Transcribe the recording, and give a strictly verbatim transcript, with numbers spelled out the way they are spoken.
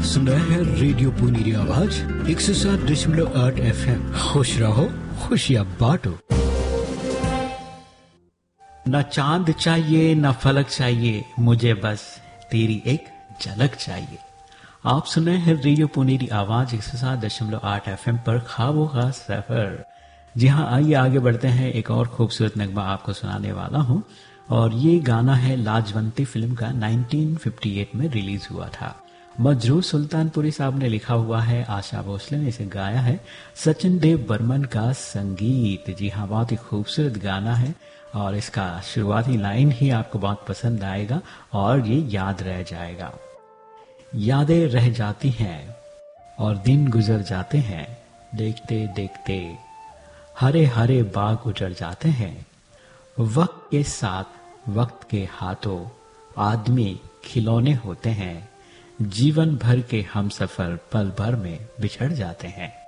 आप सुन रहे हैं रेडियो पुनीरी आवाज एक सौ सात दशमलव आठ एफ एम। खुश रहो, खुशियाँ बांटो। न चांद चाहिए न फलक चाहिए, मुझे बस तेरी एक झलक चाहिए। आप सुन रहे हैं रेडियो पुनीरी आवाज एक सौ सात दशमलव आठ एफ एम पर ख्वाबों का सफर। जी हाँ, आइए आगे बढ़ते हैं। एक और खूबसूरत नगमा आपको सुनाने वाला हूँ और ये गाना है लाजवंती फिल्म का उन्नीस सौ अट्ठावन में रिलीज हुआ था। मजरूर सुल्तानपुरी साहब ने लिखा हुआ है, आशा भोसले ने इसे गाया है, सचिन देव बर्मन का संगीत। जी हाँ, बहुत ही खूबसूरत गाना है और इसका शुरुआती लाइन ही आपको बहुत पसंद आएगा और ये याद रह जाएगा। यादें रह जाती हैं और दिन गुजर जाते हैं, देखते देखते हरे हरे बाग उजड़ जाते हैं। वक्त के साथ वक्त के हाथों आदमी खिलौने होते हैं, जीवन भर के हम सफर पल भर में बिछड़ जाते हैं।